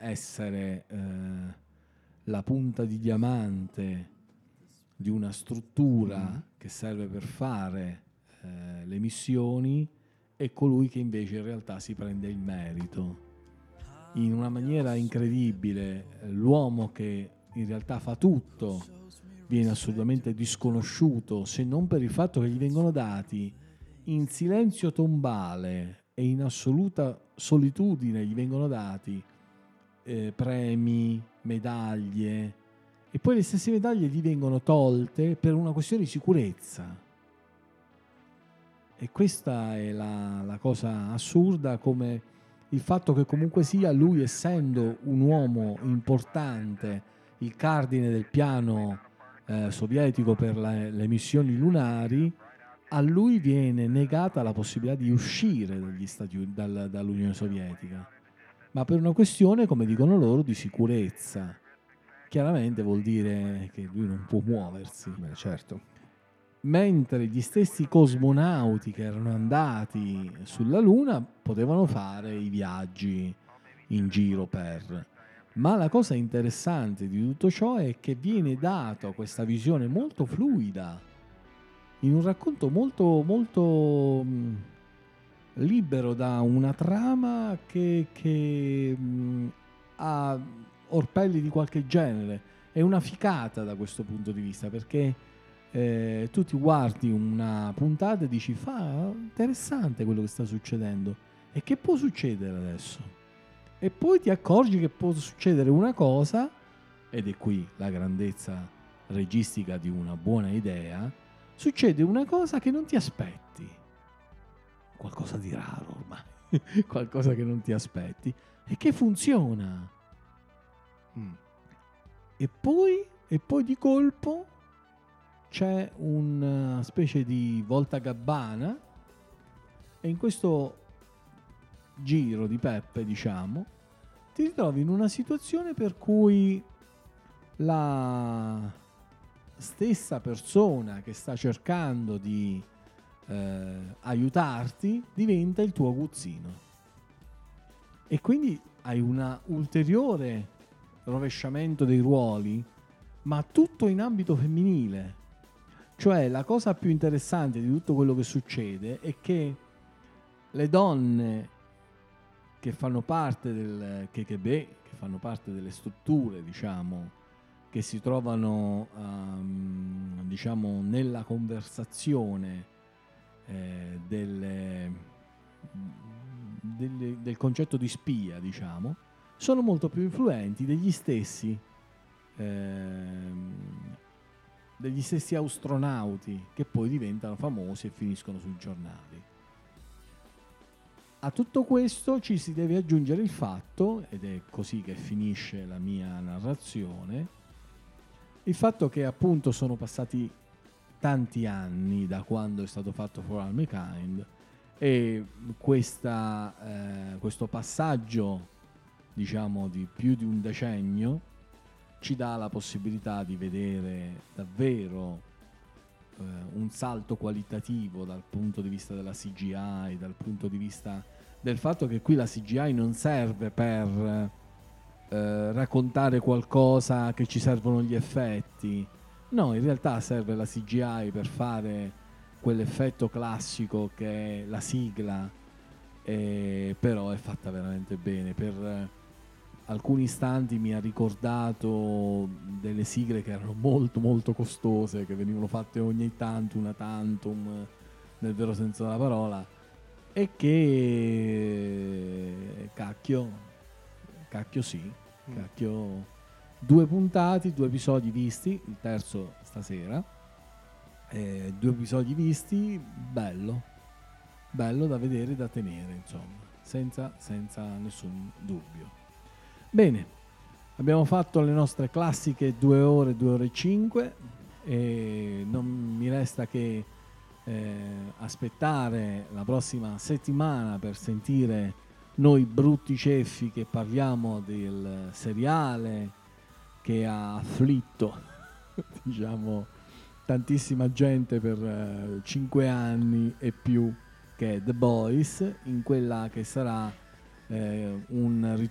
essere la punta di diamante di una struttura che serve per fare le missioni, e colui che invece in realtà si prende il merito. In una maniera incredibile, l'uomo che in realtà fa tutto viene assolutamente disconosciuto, se non per il fatto che gli vengono dati in silenzio tombale e in assoluta solitudine, gli vengono dati premi, medaglie, e poi le stesse medaglie gli vengono tolte per una questione di sicurezza. E questa è la cosa assurda, come il fatto che comunque sia lui, essendo un uomo importante, il cardine del piano sovietico per le missioni lunari, a lui viene negata la possibilità di uscire dall'Unione Sovietica, ma per una questione, come dicono loro, di sicurezza. Chiaramente vuol dire che lui non può muoversi. Beh, certo. Mentre gli stessi cosmonauti che erano andati sulla Luna potevano fare i viaggi in giro per. Ma la cosa interessante di tutto ciò è che viene data questa visione molto fluida, in un racconto molto, molto libero da una trama che ha orpelli di qualche genere. È una ficata da questo punto di vista, perché tu ti guardi una puntata e dici interessante quello che sta succedendo, e che può succedere adesso, e poi ti accorgi che può succedere una cosa, ed è qui la grandezza registica di una buona idea. Succede una cosa che non ti aspetti, qualcosa di raro ormai, qualcosa che non ti aspetti e che funziona. E poi di colpo c'è una specie di voltagabbana, e in questo giro di peppe, diciamo, ti ritrovi in una situazione per cui la stessa persona che sta cercando di aiutarti diventa il tuo aguzzino, e quindi hai un ulteriore rovesciamento dei ruoli, ma tutto in ambito femminile. Cioè, la cosa più interessante di tutto quello che succede è che le donne che fanno parte del KGB, che fanno parte delle strutture, diciamo, che si trovano diciamo nella conversazione del concetto di spia, diciamo, sono molto più influenti degli stessi astronauti che poi diventano famosi e finiscono sui giornali. A tutto questo ci si deve aggiungere il fatto, ed è così che finisce la mia narrazione, il fatto che appunto sono passati tanti anni da quando è stato fatto For All Mankind, e questo passaggio, diciamo, di più di un decennio ci dà la possibilità di vedere davvero un salto qualitativo dal punto di vista della CGI, dal punto di vista del fatto che qui la CGI non serve per raccontare qualcosa che ci servono gli effetti. No, in realtà serve la CGI per fare quell'effetto classico che è la sigla, però è fatta veramente bene. Per alcuni istanti mi ha ricordato delle sigle che erano molto molto costose, che venivano fatte ogni tanto, una tantum, nel vero senso della parola, e che cacchio sì, cacchio, 2 puntate, 2 episodi visti, il terzo stasera, 2 episodi visti, bello da vedere, da tenere, insomma, senza nessun dubbio. Bene, abbiamo fatto le nostre classiche 2 ore, 2 ore e 5, e non mi resta che aspettare la prossima settimana per sentire noi brutti ceffi che parliamo del seriale che ha afflitto diciamo tantissima gente per 5 anni e più, che è The Boys, in quella che sarà un